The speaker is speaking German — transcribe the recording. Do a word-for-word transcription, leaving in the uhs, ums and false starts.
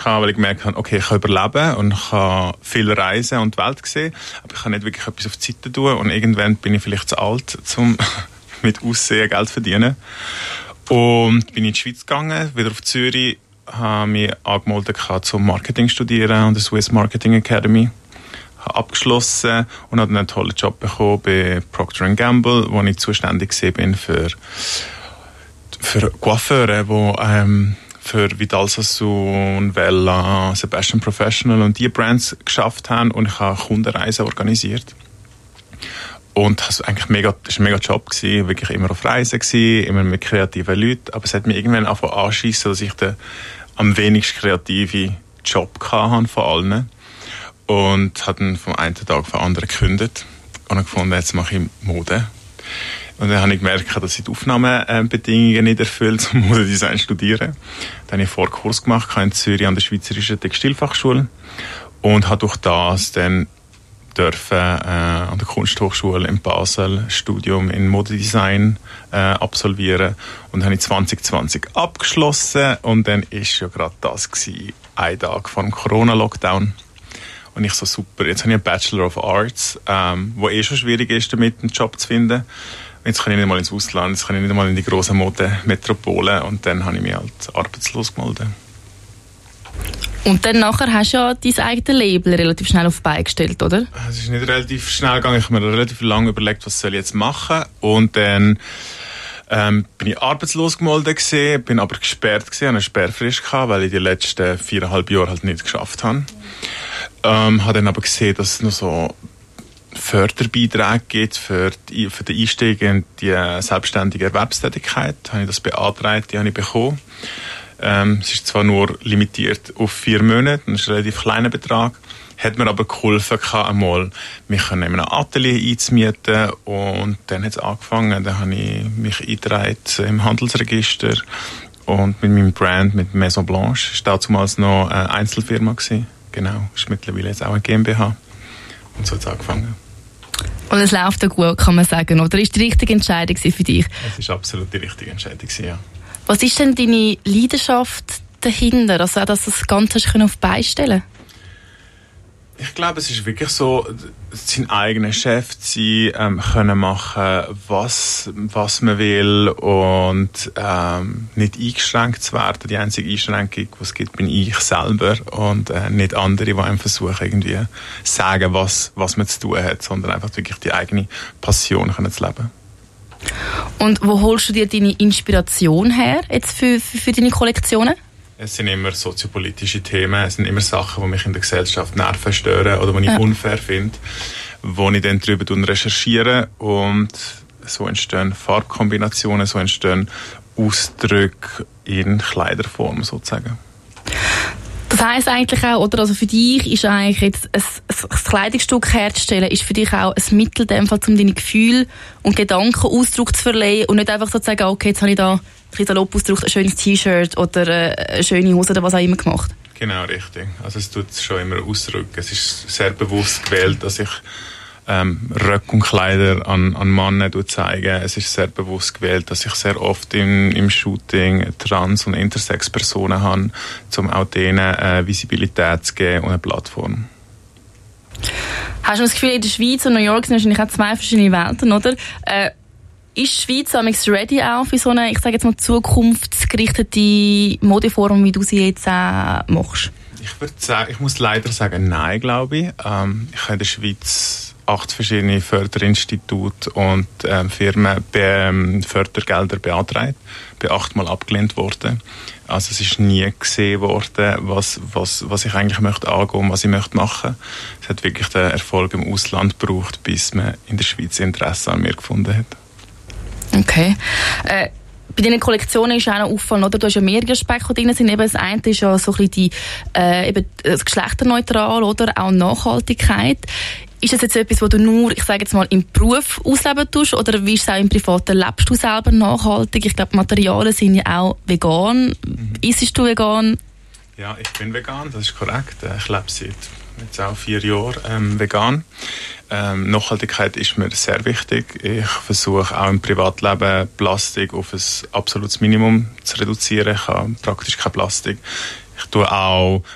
hatte, weil ich gemerkt habe, okay, ich kann überleben und ich kann viel reisen und die Welt sehen, aber ich kann nicht wirklich etwas auf die Seite tun und irgendwann bin ich vielleicht zu alt, um mit Aussehen Geld zu verdienen. Und bin in die Schweiz gegangen, wieder auf Zürich, habe mich angemeldet zum Marketing studieren an der Swiss Marketing Academy. Habe abgeschlossen und habe dann einen tollen Job bekommen bei Procter and Gamble, wo ich zuständig bin für, für Coiffeure, die ähm, für Vidal Sassoon, Wella, Sebastian Professional und die Brands geschafft haben und ich habe Kundenreisen organisiert. Und das war eigentlich mega, das war ein mega Job gewesen, wirklich immer auf Reisen gewesen, immer mit kreativen Leuten, aber es hat mich irgendwann angefangen anschiessen, dass ich den am wenigst kreativen Job hatte von allen. Und habe dann vom einen Tag auf den anderen gekündigt und habe gefunden, jetzt mache ich Mode. Und dann habe ich gemerkt, dass ich die Aufnahmebedingungen nicht erfüllt, um Modedesign zu studieren. Dann habe ich einen Vorkurs gemacht in Zürich an der Schweizerischen Textilfachschule und habe durch das dann dürfen, äh, an der Kunsthochschule in Basel ein Studium in Modedesign äh, absolvieren. Und dann habe ich zwanzig zwanzig abgeschlossen und dann war ja gerade das gewesen, ein Tag vor dem Corona-Lockdown. Und ich so, super, jetzt habe ich einen Bachelor of Arts, ähm, wo eh schon schwierig ist, damit einen Job zu finden. Und jetzt kann ich nicht mal ins Ausland, jetzt kann ich nicht mal in die grossen Modemetropolen. Und dann habe ich mich halt arbeitslos gemeldet. Und dann nachher hast du ja dein eigenes Label relativ schnell auf die Beine gestellt, oder? Es ist nicht relativ schnell gegangen. Ich habe mir relativ lange überlegt, was soll ich jetzt machen. Und dann ähm, bin ich arbeitslos gemeldet gewesen, bin aber gesperrt gewesen, eine Sperrfrist gehabt, weil ich die letzten viereinhalb Jahre halt nicht geschafft habe. Ähm, habe dann aber gesehen, dass es noch so Förderbeiträge gibt für, die, für den Einstieg in die selbstständige Erwerbstätigkeit. Habe ich das beantragt, die habe ich bekommen. Ähm, es ist zwar nur limitiert auf vier Monate, das ist ein relativ kleiner Betrag, hat mir aber geholfen, einmal mich in einem Atelier einzumieten und dann hat es angefangen, dann habe ich mich eingetragen im Handelsregister und mit meinem Brand, mit Maison Blanche, das war damals noch eine Einzelfirma gewesen. Genau, ist mittlerweile jetzt auch eine GmbH. Und so hat es angefangen. Und es läuft ja gut, kann man sagen, oder? Ist die richtige Entscheidung für dich? Es war absolut die richtige Entscheidung, ja. Was ist denn deine Leidenschaft dahinter, also auch, dass du das Ganze auf die Beine stellen? Ich glaube, es ist wirklich so, sein eigener Chef zu sein, ähm, können machen, was, was man will und ähm, nicht eingeschränkt zu werden. Die einzige Einschränkung, die es gibt, bin ich selber und äh, nicht andere, die einem versuchen, irgendwie sagen, was, was man zu tun hat, sondern einfach wirklich die eigene Passion können zu leben. Und wo holst du dir deine Inspiration her jetzt für, für, für deine Kollektionen? Es sind immer soziopolitische Themen, es sind immer Sachen, die mich in der Gesellschaft nerven, stören oder die ich ja. unfair finde, wo ich dann darüber recherchiere und so entstehen Farbkombinationen, so entstehen Ausdrücke in Kleiderform sozusagen. Das heisst eigentlich auch, oder, also für dich ist eigentlich jetzt ein, ein Kleidungsstück herzustellen, ist für dich auch ein Mittel, dem Fall, um deine Gefühle und Gedanken Ausdruck zu verleihen und nicht einfach so zu sagen, okay, jetzt habe ich da ein bisschen salopp ausgedrückt, ein schönes T-Shirt oder eine schöne Hose oder was auch immer gemacht. Genau, richtig. Also es tut schon immer ausdrücken. Es ist sehr bewusst gewählt, dass ich ähm, Röcke und Kleider an, an Männer zeige. Es ist sehr bewusst gewählt, dass ich sehr oft im, im Shooting Trans- und Intersex-Personen habe, um auch denen äh, Visibilität zu geben und eine Plattform. Hast du das Gefühl, in der Schweiz und New York sind wahrscheinlich auch zwei verschiedene Welten, oder? Äh, ist die Schweiz amigs ready auch für so eine, ich sage jetzt mal, zukunftsgerichtete Modeform, wie du sie jetzt auch machst? Ich würde sagen, ich muss leider sagen, nein, glaube ich. Ähm, ich habe in der Schweiz acht verschiedene Förderinstitute und ähm, Firmen be- ähm, Fördergelder beantragt, bin achtmal abgelehnt worden. Also es ist nie gesehen worden, was, was, was ich eigentlich möchte angehen und was ich möchte machen. Es hat wirklich den Erfolg im Ausland gebraucht, bis man in der Schweiz Interesse an mir gefunden hat. Okay. Äh, bei deinen Kollektionen ist auch noch auffallend, oder? Du hast ja mehrere Aspekte, die drin sind. Eben das eine ist ja so ein bisschen die, äh, eben das geschlechterneutral, oder? Auch Nachhaltigkeit. Ist das jetzt etwas, was du nur, ich sage jetzt mal, im Beruf ausleben tust? Oder wie ist es auch im Privaten? Lebst du selber nachhaltig? Ich glaube, Materialien sind ja auch vegan. Mhm. Isst du vegan? Ja, ich bin vegan, das ist korrekt. Ich lebe seit jetzt auch vier Jahren ähm, vegan. Ähm, Nachhaltigkeit ist mir sehr wichtig. Ich versuche auch im Privatleben Plastik auf ein absolutes Minimum zu reduzieren. Ich habe praktisch kein Plastik. Ich tue auch